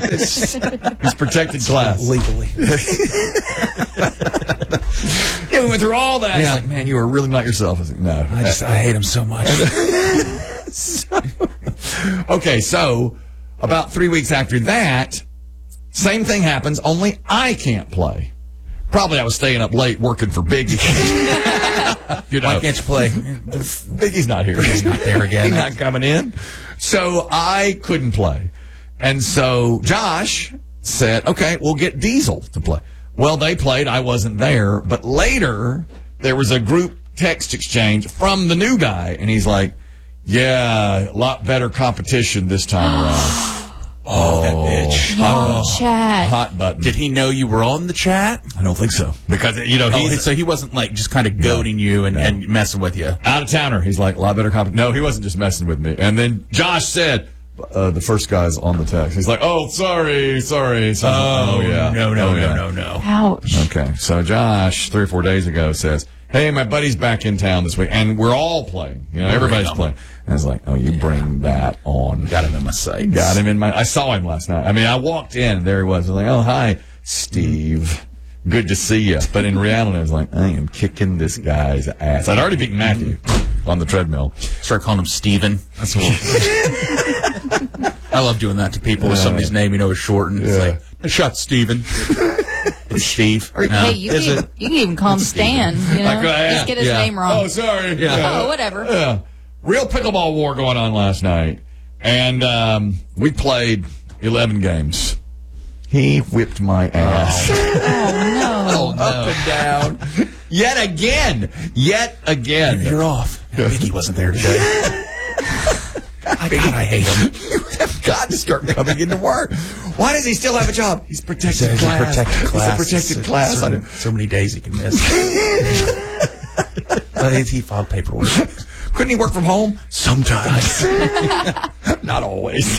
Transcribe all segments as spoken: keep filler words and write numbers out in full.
He's protected class. Legally. Yeah, we went through all that. Yeah. He's like, man, you are really not yourself. I was like, no. I just, I hate him so much. So- okay, so about three weeks after that, same thing happens, only I can't play. Probably I was staying up late working for Biggie. You know, Why can't you play? Biggie's not here. He's not there again. He's not coming in. So I couldn't play. And so Josh said, okay, we'll get Diesel to play. Well, they played. I wasn't there. But later, there was a group text exchange from the new guy. And he's like, yeah, a lot better competition this time around. Oh, that bitch. Oh, chat. Hot button. Did he know you were on the chat? I don't think so. Because, you know, Oh, he's so he wasn't like just kind of goading you and, No. and messing with you. out of towner. He's like, a lot better competition. No, he wasn't just messing with me. And then Josh said, uh, the first guy's on the text. He's like, oh, sorry, sorry. So, oh, yeah. No, no, Oh, no, yeah. no, no. Ouch. Okay, so Josh, three or four days ago, says, hey, my buddy's back in town this week, and we're all playing. You know, everybody's Yeah. playing. And I was like, oh, you bring that on. Got him in my sights. Got him in my, I saw him last night. I mean, I walked in, and there he was. I was like, oh, hi, Steve. Good to see you. But in reality, I was like, I am kicking this guy's ass. I'd already beaten Matthew on the treadmill. Start calling him Steven. That's what. I love doing that to people with somebody's name you know is shortened. It's Yeah. like, I shot Steven. It's Steve. Or, No. hey, you Is can, even, it? you can even call him Stan. You know? Like, uh, yeah. Just get his Yeah. name wrong. Oh, sorry. Yeah. Oh, whatever. Yeah. Real pickleball war going on last night. And um, we played eleven games. He whipped my ass. Oh, no. Up and down. Yet again. Yet again. You're off. Vicky wasn't there today. I, God, I hate him. You have got to start coming into work. Why does he still have a job? He's protected He's a class. protected class. He's a protected class. So, so many days he can miss. But he filed paperwork. Couldn't he work from home? Sometimes. Not always.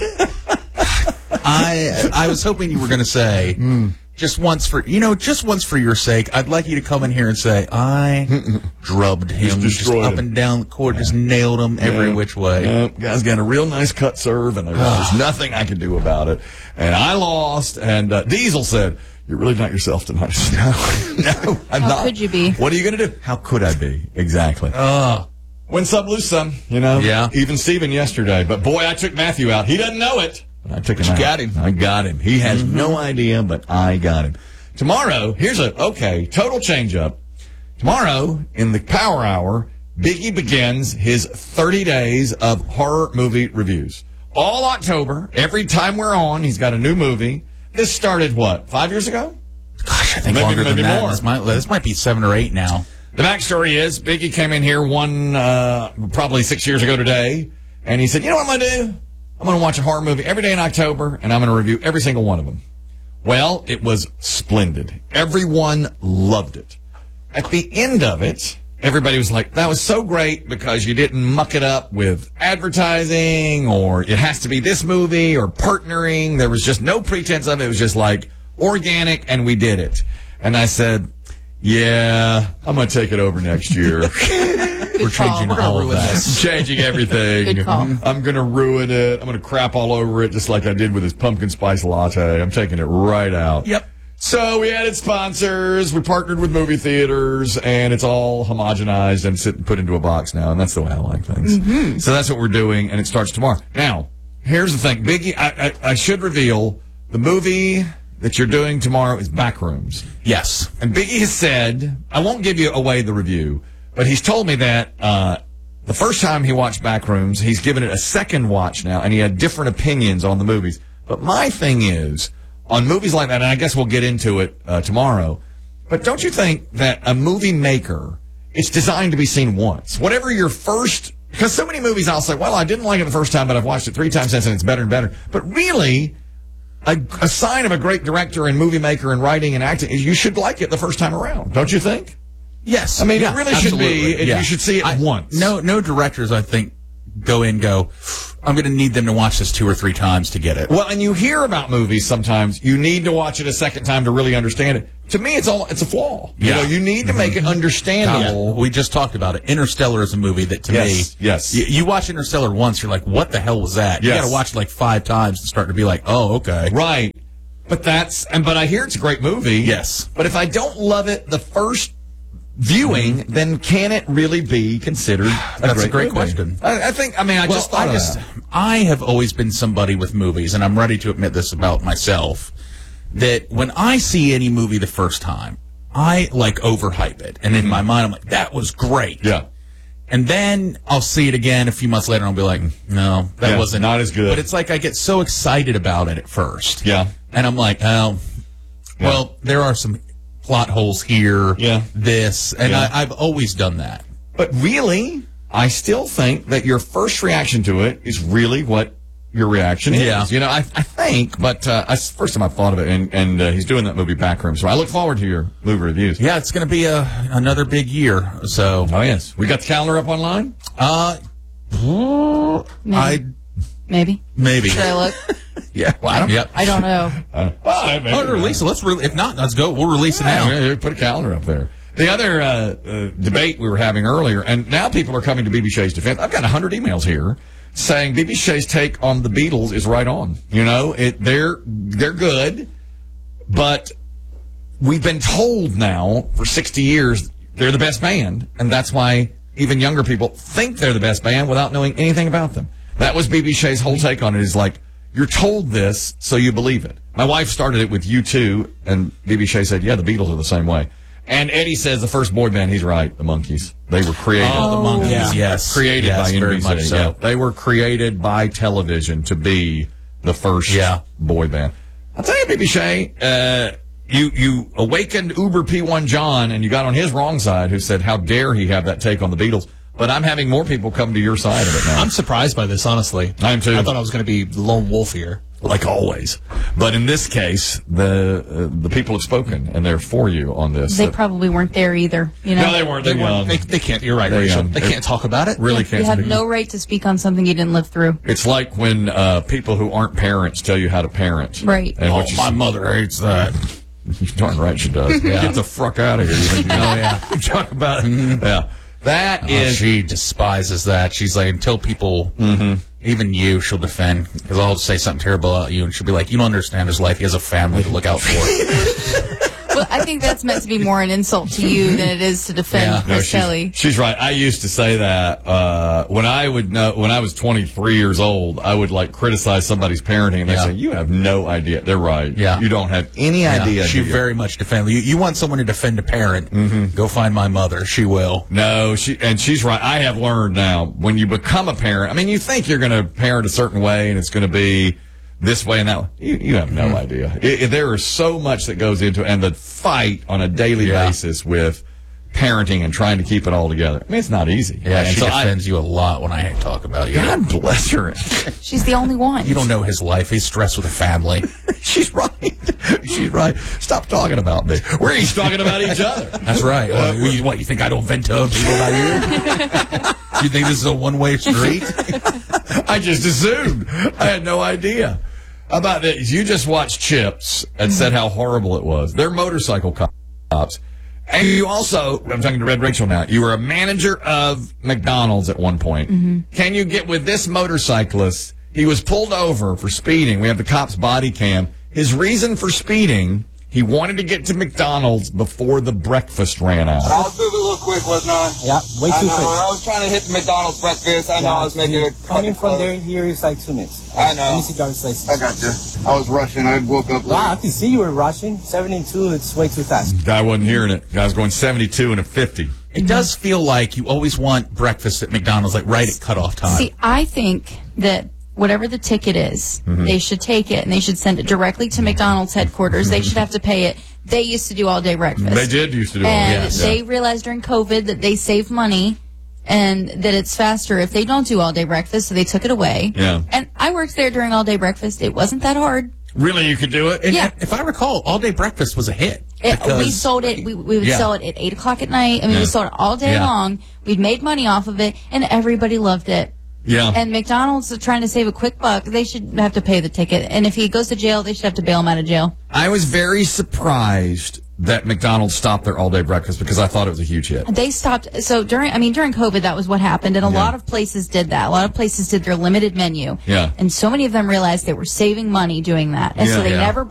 I I was hoping you were going to say, just once for, you know, just once for your sake, I'd like you to come in here and say, I drubbed him just destroyed up him. and down the court, just nailed him every Yeah. which way. Yeah, guy's got a real nice cut serve, and there's just nothing I can do about it. And I lost, and uh, Diesel said, you're really not yourself tonight. I said, no, no, I'm How not. could you be? What are you going to do? How could I be? Exactly. Oh, Win some, lose some, you know? Yeah. Even Steven yesterday. But boy, I took Matthew out. He doesn't know it. But I took him you out. got him. I got him. He has no idea, but I got him. Tomorrow, here's a, okay, total change up. Tomorrow, in the Power Hour, Biggie begins his thirty days of horror movie reviews. All October, every time we're on, he's got a new movie. This started, what, five years ago? gosh, I think Maybe- longer maybe than that. more. This might, this might be seven or eight now. The backstory is Biggie came in here one, uh, probably six years ago today, and he said, you know what I'm going to do? I'm going to watch a horror movie every day in October, and I'm going to review every single one of them. Well, it was splendid. Everyone loved it. At the end of it, everybody was like, that was so great because you didn't muck it up with advertising or it has to be this movie or partnering. There was just no pretense of it. It was just like organic, and we did it. And I said, yeah, I'm going to take it over next year. We're changing call. all of that. Changing everything. Good call. I'm going to ruin it. I'm going to crap all over it just like I did with his pumpkin spice latte. I'm taking it right out. Yep. So we added sponsors. We partnered with movie theaters, and it's all homogenized and sit, put into a box now, and that's the way I like things. Mm-hmm. So that's what we're doing, and it starts tomorrow. Now, here's the thing. Biggie, I, I, I should reveal the movie that you're doing tomorrow is Backrooms. Yes. And Biggie has said, I won't give you away the review, but he's told me that uh, the first time he watched Backrooms, he's given it a second watch now, and he had different opinions on the movies. But my thing is, on movies like that, and I guess we'll get into it uh, tomorrow, but don't you think that a movie maker, it's designed to be seen once? Whatever your first, because so many movies I'll say, well, I didn't like it the first time, but I've watched it three times since, and it's better and better. But really, a, a sign of a great director and movie maker and writing and acting is you should like it the first time around, don't you think? Yes. I mean, Yeah, it really should absolutely. be. Yeah. You should see it I- once. No, no directors, I think, go in and go, I'm going to need them to watch this two or three times to get it. Well, and you hear about movies sometimes. You need to watch it a second time to really understand it. To me, it's all it's a flaw. You Yeah. know, you need to make it understandable. Yeah, we just talked about it. Interstellar is a movie that, to Yes, me, yes. You, you watch Interstellar once, you're like, what the hell was that? You Yes. got to watch it like five times to start to be like, oh, okay. Right. But that's and but I hear it's a great movie. Yes. But if I don't love it the first viewing, then can it really be considered a That's great a great movie? question. I, I think. I mean, I well, just thought I of just that. I have always been somebody with movies, and I'm ready to admit this about myself, that when I see any movie the first time, I like overhype it, and in my mind, I'm like, that was great. Yeah. And then I'll see it again a few months later, and I'll be like, no, that Yeah, wasn't not as good. But it's like I get so excited about it at first. Yeah. And I'm like, oh, Yeah. well, there are some plot holes here. Yeah. This. And Yeah. I, I've always done that. But really, I still think that your first reaction to it is really what your reaction is. Yeah. You know, I, I think, but uh, I, first time I thought of it, and, and uh, he's doing that movie Backroom, so I look forward to your movie reviews. Yeah, it's going to be a another big year. So, Oh, yes. We got the calendar up online? uh, Maybe. I Maybe. maybe. Should I look? Yeah. Well, I don't, yep. I don't know. Uh, well, I- maybe- Oh, release it. Let's re- if not, let's go. We'll release it now. Yeah, yeah, put a calendar up there. The other uh, uh, debate we were having earlier, and now people are coming to B B Shay's defense. I've got one hundred emails here saying B B Shay's take on the Beatles is right on. You know, it, they're they're good, but we've been told now for sixty years they're the best band, and that's why even younger people think they're the best band without knowing anything about them. That was B B Shay's whole take on it, is like, you're told this, so you believe it. My wife started it with U two, and B B Shay said, yeah, the Beatles are the same way. And Eddie says the first boy band, he's right, the Monkees. They were created. Oh, the Monkees, Yeah. yes. Created Yes, by very N B C. much so. Yeah. They were created by television to be the first Yeah. boy band. I'll tell you, B B Shay, uh, you, you awakened Uber P one John, and you got on his wrong side, who said, how dare he have that take on the Beatles. But I'm having more people come to your side of it now. I'm surprised by this, honestly. I am too. I thought I was going to be the lone wolf here. Like always. But in this case, the uh, the people have spoken, and they're for you on this. They Uh, probably weren't there either. You know, no, they weren't. They, They're young. weren't, they, they can't. You're right, They're Rachel. young. They can't talk about it. really you can't have speak. no right to speak on something you didn't live through. It's like when uh, people who aren't parents tell you how to parent. Right. And Oh, what you my mother hates that. You're darn right she does. Get the fuck out of here. You think you know? Oh, yeah. You talk about yeah. That Oh, is she despises that. She's like, until people, Mm-hmm. even you, she'll defend. Because I'll say something terrible about you, and she'll be like, you don't understand his life. He has a family to look out for. Well, I think that's meant to be more an insult to you than it is to defend Yeah. No, Chris she's, Kelly. she's right. I used to say that uh, when I would know when I was twenty-three years old, I would like criticize somebody's parenting, and they Yeah. say, "You have no idea." They're right. Yeah. You don't have any Yeah, idea. she do you? very much defends. You, you want someone to defend a parent, Mm-hmm. go find my mother. She will. No, she and she's right. I have learned now when you become a parent. I mean, you think you're going to parent a certain way, and it's going to be this way and that way. You, you have no idea. It, it- there is so much that goes into it, and the fight on a daily Yeah. basis with parenting and trying to keep it all together. I mean, it's not easy. Yeah, and she so I- defends you a lot when I talk about you. God bless her. She's the only one. You don't know his life. He's stressed with a family. She's right. She's right. Stop talking about me. We're each talking about each other. That's right. Uh, you, what, you think I don't vent to people about you? You think this is a one-way street? I just assumed. I had no idea. How about this? You just watched Chips and said how horrible it was. They're motorcycle cops. And you also, I'm talking to Red Rachel now, you were a manager of McDonald's at one point. Can you get with this motorcyclist? He was pulled over for speeding. We have the cop's body cam. His reason for speeding, he wanted to get to McDonald's before the breakfast ran out. I was moving a little quick, wasn't I? Yeah, way I too know. quick. I was trying to hit the McDonald's breakfast. I know I was making it. Coming from there here is like two minutes. I know. Let me see driver's license. I got you. I was rushing. I woke up late. Wow, I can see you were rushing. seventy-two, it's way too fast. Guy wasn't hearing it. Guy's going seventy-two and a fifty. It does feel like you always want breakfast at McDonald's, like right at cutoff time. See, I think that whatever the ticket is, Mm-hmm. they should take it and they should send it directly to McDonald's headquarters. They should have to pay it. They used to do all day breakfast. They did used to do all And that. they realized during COVID that they save money and that it's faster if they don't do all day breakfast, so they took it away. Yeah. And I worked there during all day breakfast. It wasn't that hard. Really, you could do it? And Yeah. if I recall, all day breakfast was a hit. It, we because- sold it. We, we would Yeah. sell it at eight o'clock at night. I mean, Yeah. we sold it all day Yeah. long. We'd made money off of it, and everybody loved it. Yeah. And McDonald's are trying to save a quick buck. They should have to pay the ticket. And if he goes to jail, they should have to bail him out of jail. I was very surprised that McDonald's stopped their all-day breakfast because I thought it was a huge hit. They stopped. So during, I mean, during COVID, that was what happened. And a Yeah. lot of places did that. A lot of places did their limited menu. Yeah. And so many of them realized they were saving money doing that. And Yeah. so they Yeah. never